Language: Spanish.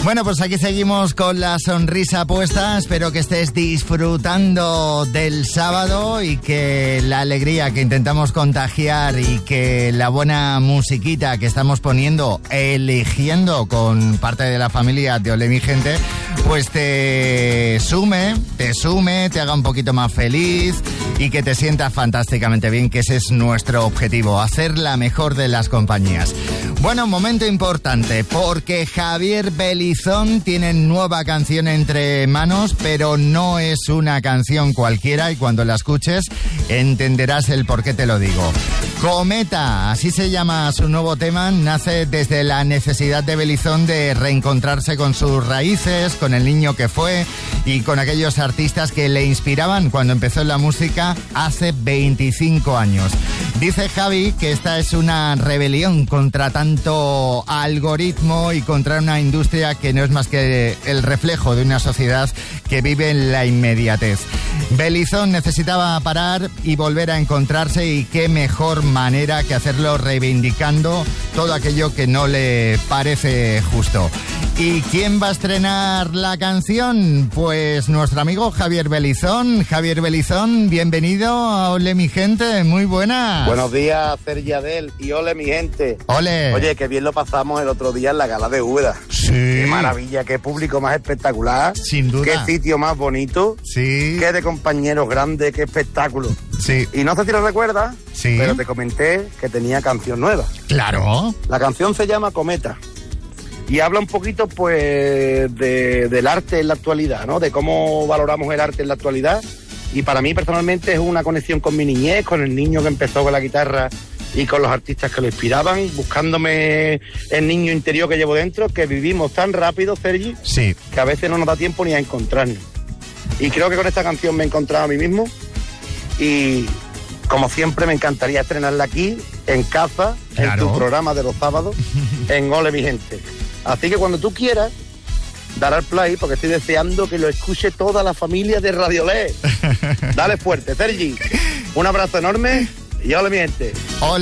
Bueno, pues aquí seguimos con la sonrisa puesta. Espero que estés disfrutando del sábado y que la alegría que intentamos contagiar y que la buena musiquita que estamos poniendo, eligiendo con parte de la familia de Ole mi gente, pues te sume, te haga un poquito más feliz y que te sientas fantásticamente bien, que ese es nuestro objetivo, hacer la mejor de las compañías. Bueno, momento importante, porque Javier Belizón tiene nueva canción entre manos, pero no es una canción cualquiera y cuando la escuches entenderás el por qué te lo digo. Cometa, así se llama su nuevo tema, nace desde la necesidad de Belizón de reencontrarse con sus raíces, con el niño que fue y con aquellos artistas que le inspiraban cuando empezó en la música hace 25 años. Dice Javi que esta es una rebelión contra tanto algoritmo y contra una industria que no es más que el reflejo de una sociedad que vive en la inmediatez. Belizón necesitaba parar y volver a encontrarse, y qué mejor manera que hacerlo reivindicando todo aquello que no le parece justo. ¿Y quién va a estrenar la canción? Pues nuestro amigo Javier Belizón. Javier Belizón, bienvenido a Ole mi gente, muy buenas. Buenos días, Sergi Adel y Ole mi gente. Ole. Oye, qué bien lo pasamos el otro día en la gala de Úbeda. Sí. Qué maravilla, qué público más espectacular. Sin duda. Qué sitio más bonito. Sí. Qué de compañeros grandes, qué espectáculo. Sí. Y no sé si lo recuerdas, sí, pero te comenté que tenía canción nueva. Claro. La canción se llama Cometa. Y habla un poquito, pues, del arte en la actualidad, ¿no? De cómo valoramos el arte en la actualidad. Y para mí, personalmente, es una conexión con mi niñez, con el niño que empezó con la guitarra y con los artistas que lo inspiraban, buscándome el niño interior que llevo dentro, que vivimos tan rápido, Sergi, sí, que a veces no nos da tiempo ni a encontrarnos. Y creo que con esta canción me he encontrado a mí mismo. Y, como siempre, me encantaría estrenarla aquí, en casa, claro, en tu programa de los sábados, en Ole mi gente. Así que cuando tú quieras, dar al play, porque estoy deseando que lo escuche toda la familia de Radio Le. Dale fuerte, Sergi. Un abrazo enorme y ole mi gente.